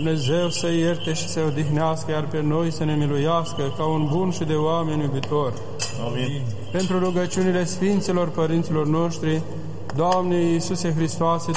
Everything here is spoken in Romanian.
Dumnezeu să ierte și să odihnească, iar pe noi să ne miluiască ca un bun și de oameni iubitor. Amin. Pentru rugăciunile Sfinților Părinților noștri, Doamne Iisuse Hristoase,